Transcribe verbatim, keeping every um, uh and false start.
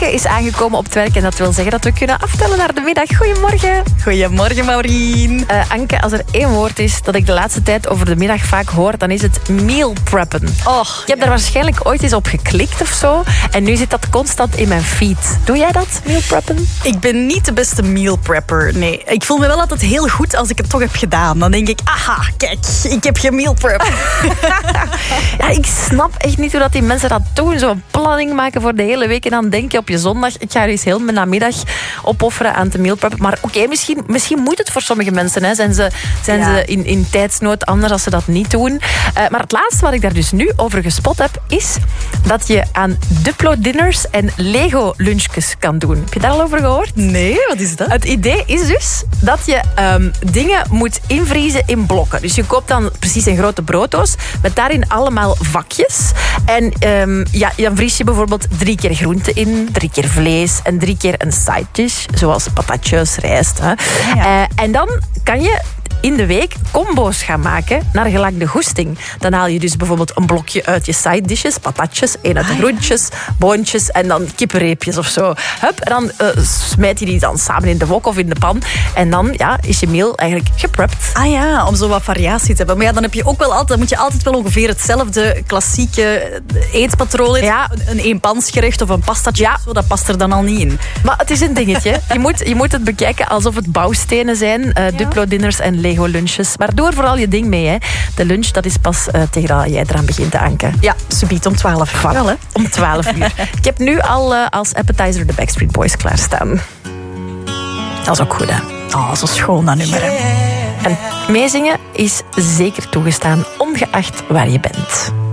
Anke is aangekomen op het werk en dat wil zeggen dat we kunnen aftellen naar de middag. Goedemorgen. Goedemorgen, Maureen. Uh, Anke, als er één woord is dat ik de laatste tijd over de middag vaak hoor, dan is het meal preppen. Oh, je hebt daar waarschijnlijk ooit eens op geklikt of zo en nu zit dat constant in mijn feed. Doe jij dat, meal preppen? Ik ben niet de beste meal prepper, nee. Ik voel me wel altijd heel goed als ik het toch heb gedaan. Dan denk ik, aha, kijk, ik heb gemeal prep. Ja, ik snap echt niet hoe dat die mensen dat doen. Zo'n planning maken voor de hele week en dan denk je op je zondag, ik ga er eens heel mijn namiddag opofferen aan te meal preppen. Maar oké, okay, misschien, misschien moet het voor sommige mensen. Hè. Zijn ze, zijn ja. ze in, in tijdsnood anders als ze dat niet doen. Uh, maar het laatste wat ik daar dus nu over gespot heb, is dat je aan Duplo-dinners en Lego-lunchjes kan doen. Heb je daar al over gehoord? Nee, wat is dat? Het idee is dus dat je um, dingen moet invriezen in blokken. Dus je koopt dan precies een grote brooddoos met daarin allemaal vakjes. En um, ja, dan vries je bijvoorbeeld drie keer groente in, drie keer vlees en drie keer een side dish, zoals patatjes, rijst. Hè. Ja. Uh, en dan kan je in de week combo's gaan maken naar gelang de goesting. Dan haal je dus bijvoorbeeld een blokje uit je side dishes, patatjes, één uit de groentjes, boontjes en dan kippenreepjes of zo. Hup, en dan uh, smijt je die dan samen in de wok of in de pan. En dan ja, is je meal eigenlijk geprept. Ah ja, om zo wat variatie te hebben. Maar ja, dan heb je ook wel altijd, dan moet je altijd wel ongeveer hetzelfde klassieke eetpatroon. Ja. Een eenpansgerecht of een pastatje. Ja. Zo, dat past er dan al niet in. Maar het is een dingetje. Je moet, je moet het bekijken alsof het bouwstenen zijn. Uh, ja. Duplo-dinners en Lego-lunches. Maar doe er vooral je ding mee. Hè. De lunch, dat is pas uh, tegen dat jij eraan begint te anken. Ja, subiet om twaalf uur. Voilà, om twaalf uur. Ik heb nu al uh, als appetizer de Backstreet Boys klaarstaan. Dat is ook goed, hè? Oh, zo schoon dat nummer, hè? En meezingen is zeker toegestaan, ongeacht waar je bent.